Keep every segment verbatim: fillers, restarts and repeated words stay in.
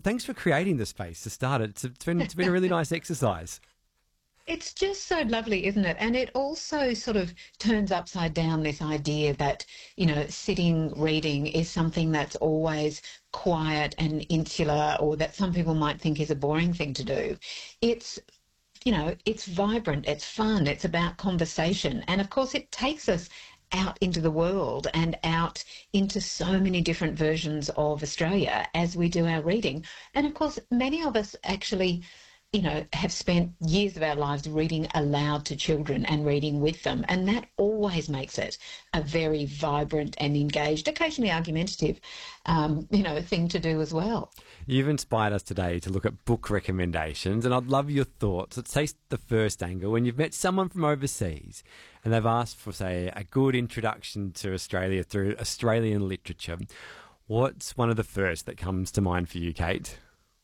thanks for creating the space to start it. It's, it's been it's been a really nice exercise. It's just so lovely, isn't it? And it also sort of turns upside down this idea that, you know, sitting reading is something that's always quiet and insular, or that some people might think is a boring thing to do. It's, you know, it's vibrant, it's fun, it's about conversation. And of course, it takes us out into the world and out into so many different versions of Australia as we do our reading. And of course, many of us actually, you know, have spent years of our lives reading aloud to children and reading with them. And that always makes it a very vibrant and engaged, occasionally argumentative, um, you know, thing to do as well. You've inspired us today to look at book recommendations, and I'd love your thoughts. Let's take the first angle. When you've met someone from overseas and they've asked for, say, a good introduction to Australia through Australian literature, what's one of the first that comes to mind for you, Kate?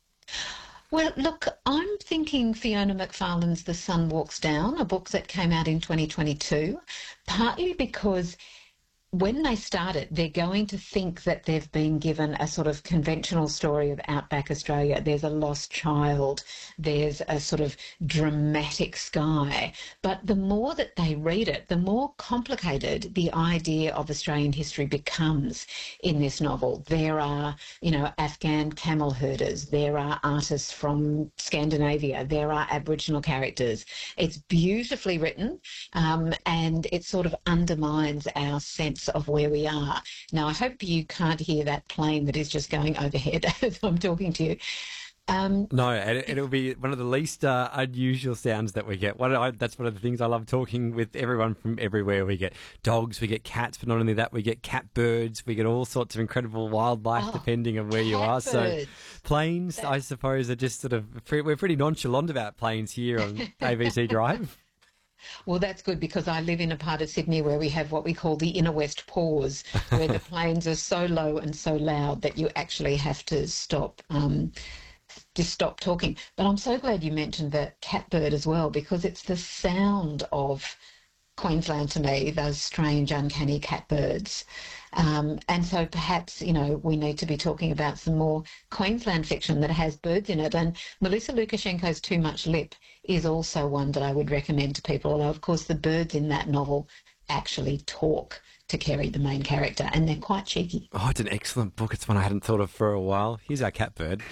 Well, look, I'm thinking Fiona McFarlane's The Sun Walks Down, a book that came out in twenty twenty-two, partly because when they start it, they're going to think that they've been given a sort of conventional story of outback Australia. There's a lost child, there's a sort of dramatic sky. But the more that they read it, the more complicated the idea of Australian history becomes in this novel. There are, you know, Afghan camel herders, there are artists from Scandinavia, there are Aboriginal characters. It's beautifully written, um, and it sort of undermines our sense of where we are. Now, I hope you can't hear that plane that is just going overhead as I'm talking to you. Um, no, and it'll be one of the least uh, unusual sounds that we get. One, I, that's one of the things I love talking with everyone from everywhere. We get dogs, we get cats, but not only that, we get catbirds, we get all sorts of incredible wildlife oh, depending on where you are. So planes, I suppose, are just sort of, we're pretty nonchalant about planes here on A B C Drive. Well, that's good, because I live in a part of Sydney where we have what we call the inner west pause, where the planes are so low and so loud that you actually have to stop, um, just stop talking. But I'm so glad you mentioned the catbird as well, because it's the sound of Queensland to me, those strange, uncanny catbirds. Um, and so perhaps, you know, we need to be talking about some more Queensland fiction that has birds in it. And Melissa Lukashenko's Too Much Lip is also one that I would recommend to people, although, of course, the birds in that novel actually talk to Kerry, the main character, and they're quite cheeky. Oh, it's an excellent book. It's one I hadn't thought of for a while. Here's our catbird.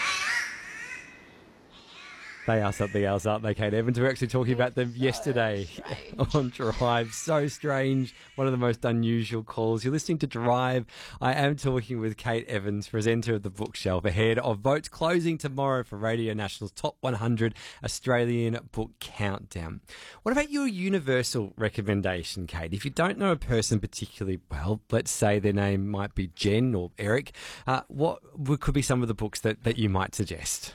They are something else, aren't they, Kate Evans? We were actually talking about them yesterday on Drive. So strange. One of the most unusual calls. You're listening to Drive. I am talking with Kate Evans, presenter of The Bookshelf, ahead of votes closing tomorrow for Radio National's Top one hundred Australian Book Countdown. What about your universal recommendation, Kate? If you don't know a person particularly well, let's say their name might be Jen or Eric, uh, what could be some of the books that, that you might suggest?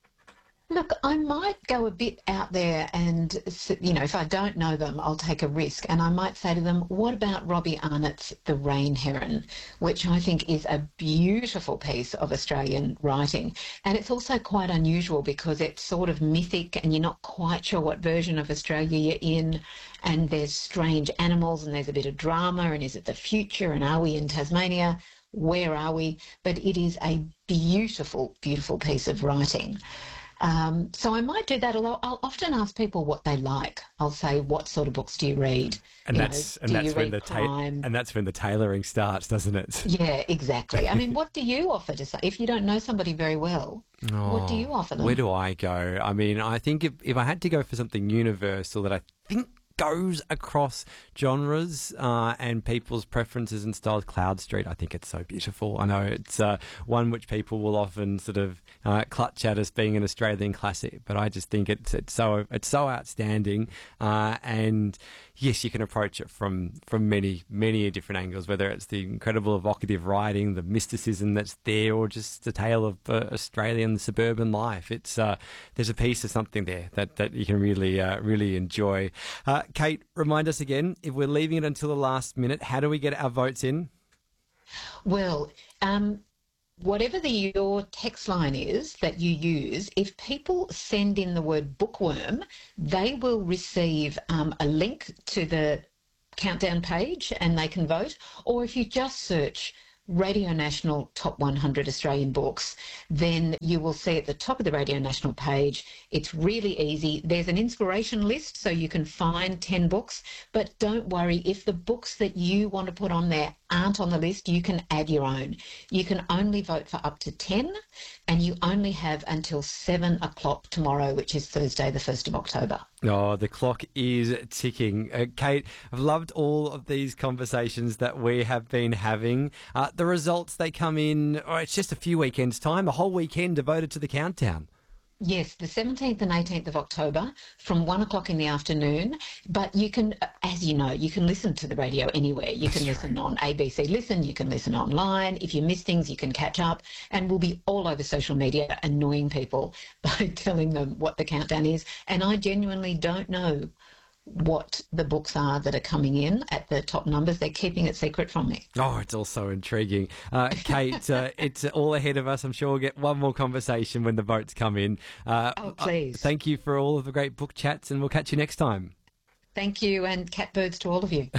Look, I might go a bit out there and, you know, if I don't know them, I'll take a risk. And I might say to them, what about Robbie Arnott's The Rain Heron, which I think is a beautiful piece of Australian writing. And it's also quite unusual because it's sort of mythic and you're not quite sure what version of Australia you're in. And there's strange animals and there's a bit of drama. And is it the future? And are we in Tasmania? Where are we? But it is a beautiful, beautiful piece of writing. Um, so I might do that, although I'll often ask people what they like. I'll say, what sort of books do you read? And you that's know, and that's when the ta- and that's when the tailoring starts, doesn't it? Yeah, exactly. I mean, what do you offer to say if you don't know somebody very well? Oh, what do you offer them? Where do I go? I mean, I think if if I had to go for something universal that I think goes across genres uh, and people's preferences and styles, Cloud Street, I think it's so beautiful. I know it's uh, one which people will often sort of uh, clutch at as being an Australian classic, but I just think it's it's so it's so outstanding. Uh, and yes, you can approach it from from many many different angles, whether it's the incredible evocative writing, the mysticism that's there, or just the tale of uh, Australian suburban life. It's uh, there's a piece of something there that that you can really uh, really enjoy. Uh, Kate, remind us again, if we're leaving it until the last minute, how do we get our votes in? Well, um, whatever the, your text line is that you use, if people send in the word bookworm, they will receive um, a link to the countdown page and they can vote. Or if you just search Radio National Top one hundred Australian Books, then you will see at the top of the Radio National page, it's really easy. There's an inspiration list so you can find ten books, but don't worry, if the books that you want to put on there aren't on the list, you can add your own. You can only vote for up to ten, and you only have until seven o'clock tomorrow, which is Thursday, the first of October. Oh, the clock is ticking. Uh, Kate, I've loved all of these conversations that we have been having. Uh, the results, they come in, oh, it's just a few weekends' time, a whole weekend devoted to the countdown. Yes, the seventeenth and eighteenth of October from one o'clock in the afternoon. But you can, as you know, you can listen to the radio anywhere. You can listen on A B C Listen, you can listen online. If you miss things, you can catch up. And we'll be all over social media annoying people by telling them what the countdown is. And I genuinely don't know what the books are that are coming in at the top numbers. They're keeping it secret from me. Oh, it's all so intriguing. Uh, Kate, uh, it's all ahead of us. I'm sure we'll get one more conversation when the votes come in. Uh, oh, please. Uh, thank you for all of the great book chats, and we'll catch you next time. Thank you, and catbirds to all of you.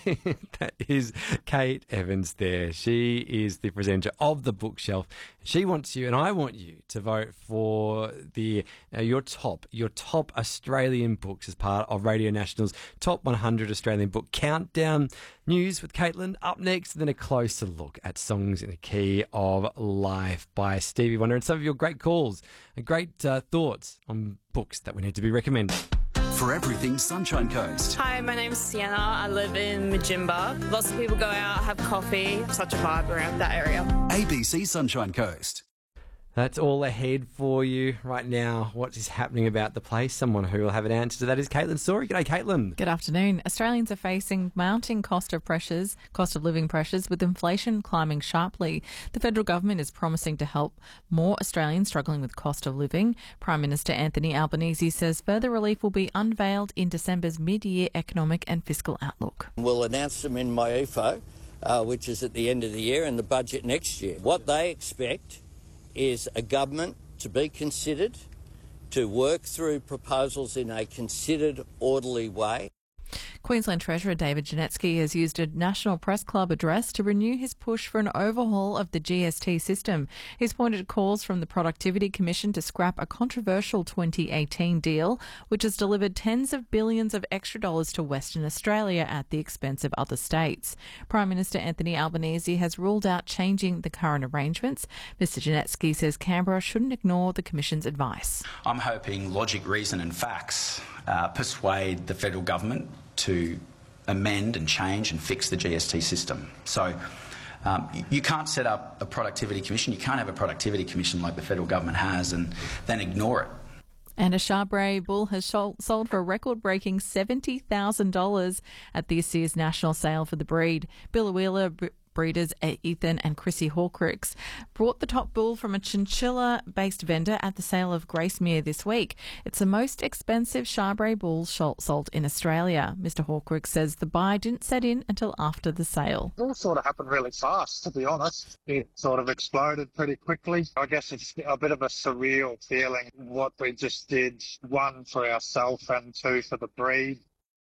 That is Kate Evans there. She is the presenter of The Bookshelf. She wants you, and I want you, to vote for the uh, your top your top Australian books as part of Radio National's Top one hundred Australian Book Countdown. News with Caitlin up next, and then a closer look at Songs in the Key of Life by Stevie Wonder, and some of your great calls and great uh, thoughts on books that we need to be recommended. For everything Sunshine Coast. Hi, my name's Sienna. I live in Majimba. Lots of people go out, have coffee. Such a vibe around that area. A B C Sunshine Coast. That's all ahead for you right now. What is happening about the place? Someone who will have an answer to that is Caitlin Story. G'day, Caitlin. Good afternoon. Australians are facing mounting cost of pressures, cost of living pressures, with inflation climbing sharply. The federal government is promising to help more Australians struggling with cost of living. Prime Minister Anthony Albanese says further relief will be unveiled in December's mid-year economic and fiscal outlook. We'll announce them in my E F O, uh, which is at the end of the year, and the budget next year. What they expect is a government to be considered, to work through proposals in a considered, orderly way. Queensland Treasurer David Janetsky has used a National Press Club address to renew his push for an overhaul of the G S T system. He's pointed calls from the Productivity Commission to scrap a controversial twenty eighteen deal, which has delivered tens of billions of extra dollars to Western Australia at the expense of other states. Prime Minister Anthony Albanese has ruled out changing the current arrangements. Mister Janetsky says Canberra shouldn't ignore the Commission's advice. I'm hoping logic, reason and facts uh, persuade the federal government to amend and change and fix the G S T system. So um, you can't set up a productivity commission, you can't have a productivity commission like the federal government has and then ignore it. And a Chardonnay bull has sold for a record-breaking seventy thousand dollars at this year's national sale for the breed. Billawheeler breeders Ethan and Chrissy Hawkricks brought the top bull from a chinchilla-based vendor at the sale of Gracemere this week. It's the most expensive Chardonnay bull sold in Australia. Mister Hawkricks says the buy didn't set in until after the sale. It all sort of happened really fast, to be honest. It sort of exploded pretty quickly. I guess it's a bit of a surreal feeling, what we just did, one for ourselves and two for the breed.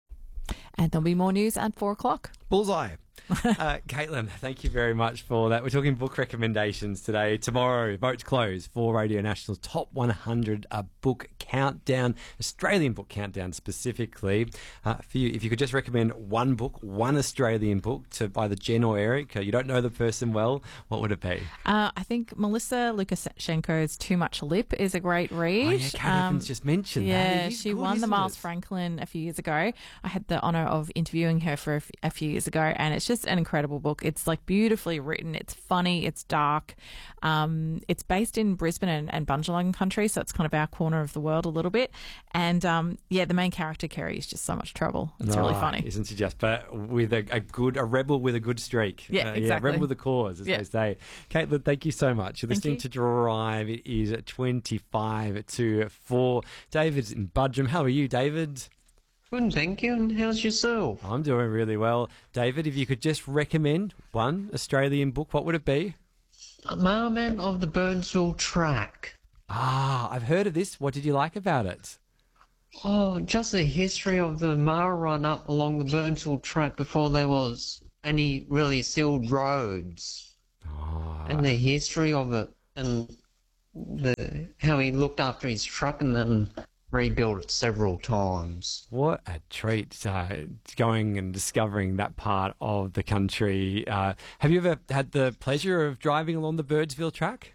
And there'll be more news at four o'clock. Bullseye. uh, Caitlin, thank you very much for that. We're talking book recommendations today. Tomorrow, votes close for Radio National's Top one hundred uh, Book Countdown, Australian Book Countdown specifically. Uh, for you, if you could just recommend one book, one Australian book to either Jen or Eric, uh, you don't know the person well, what would it be? Uh, I think Melissa Lukashenko's Too Much Lip is a great read. Oh, yeah, Kate um, Evans just mentioned yeah, that. Yeah, she good, won the Miles it? Franklin a few years ago. I had the honour of interviewing her for a, f- a few years ago, and it's just an incredible book. It's like beautifully written. It's funny. It's dark. Um, it's based in Brisbane and, and Bundjalung country, so it's kind of our corner of the world a little bit. And um, yeah, the main character Kerry is just so much trouble. It's oh, really funny, isn't she just? But with a, a good, a rebel with a good streak. Yeah, uh, exactly. Yeah, rebel with a cause, as yeah. they say. Caitlin, thank you so much. You're thank listening you. to Drive. It is twenty-five to four. David's in Budgeon. How are you, David? Good, thank you. And how's yourself? I'm doing really well. David, if you could just recommend one Australian book, what would it be? Mailman of the Burnsville Track. Ah, I've heard of this. What did you like about it? Oh, just the history of the mail run up along the Burnsville Track before there was any really sealed roads. Oh, and the history of it, and the how he looked after his truck and then rebuilt it several times. what a treat uh, going and discovering that part of the country. Uh, have you ever had the pleasure of driving along the Birdsville track?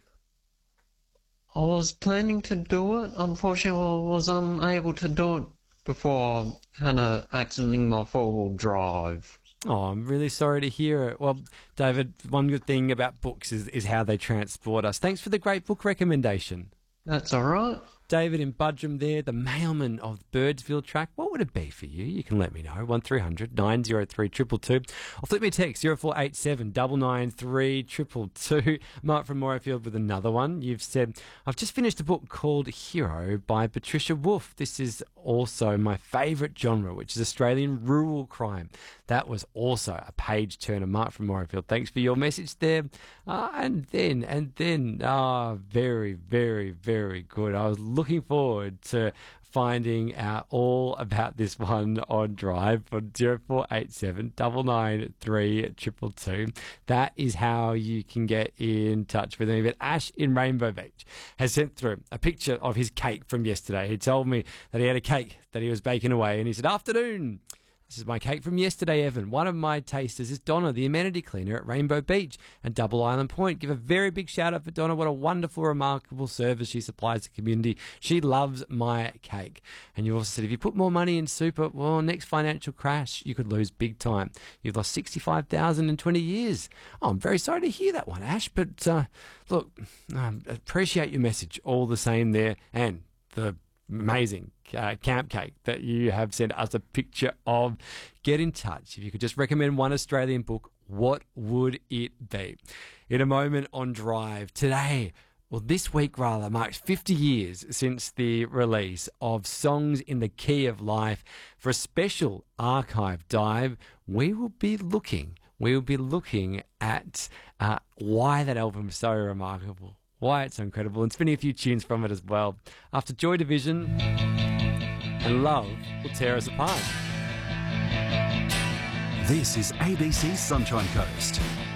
I was planning to do it. Unfortunately, I was unable to do it before I had an accident in my four-wheel drive. Oh, I'm really sorry to hear it. Well, David, one good thing about books is, is how they transport us. Thanks for the great book recommendation. That's all right. David in Budrum there, the mailman of Birdsville track. What would it be for you? You can let me know. one three hundred nine oh three two two two. Or flip me a text, zero four eight seven nine nine three two two two. Mark from Morayfield with another one. You've said, I've just finished a book called Hero by Patricia Wolf. This is also my favourite genre, which is Australian rural crime. That was also a page turner. Mark from Morayfield, thanks for your message there. Uh, and then, and then, ah, very, very, very good. I was looking forward to finding out all about this one on Drive on zero four eight seven nine nine three two two two. That is how you can get in touch with me. But Ash in Rainbow Beach has sent through a picture of his cake from yesterday. He told me that he had a cake that he was baking away, and he said, afternoon. This is my cake from yesterday, Evan. One of my tasters is Donna, the amenity cleaner at Rainbow Beach and Double Island Point. Give a very big shout out for Donna. What a wonderful, remarkable service she supplies the community. She loves my cake. And you also said, if you put more money in super, well, next financial crash, you could lose big time. You've lost sixty-five thousand dollars in twenty years. Oh, I'm very sorry to hear that one, Ash. But uh, look, I appreciate your message all the same there. And the amazing uh, camp cake that you have sent us a picture of. Get in touch. If you could just recommend one Australian book, what would it be? In a moment on Drive today, well, this week rather, marks fifty years since the release of Songs in the Key of Life. For a special archive dive, we will be looking, we will be looking at uh, why that album is so remarkable. Why it's so incredible, and spinning a few tunes from it as well. After Joy Division and Love Will Tear Us Apart. This is A B C Sunshine Coast.